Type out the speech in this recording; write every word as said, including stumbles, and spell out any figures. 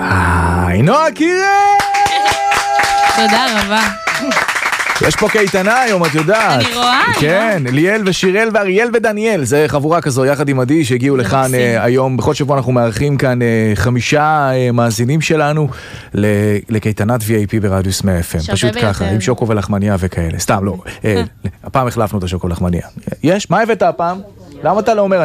היי, נועה קירל! תודה רבה. יש פה קייטנה היום, את יודעת. אני רואה. כן, ליאל ושירל ואריאל ודניאל, זה חבורה כזו יחד עם עדי שהגיעו לכאן היום. בכל שבוע אנחנו מארחים כאן חמישה מאזינים שלנו לקייטנת וי איי פי ברדיוס מאה אף אם. פשוט ככה, עם שוקו ולחמניה וכאלה. סתם, לא. הפעם החלפנו את השוקו ולחמניה. יש? מה הבאת הפעם? למה אתה לא אומר?